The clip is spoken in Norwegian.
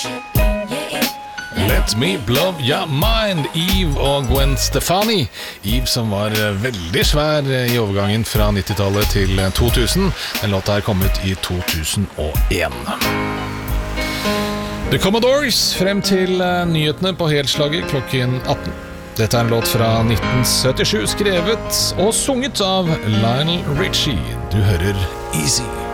Let Me Blow Your Mind, Eve og Gwen Stefani. Eve som var veldig svær i overgangen fra 90-tallet til 2000. Den låta kom ut i 2001. The Commodores frem til nyhetene på helslaget klokken 18. Dette en låt fra 1977, skrevet og sunget av Lionel Richie. Du hører Easy.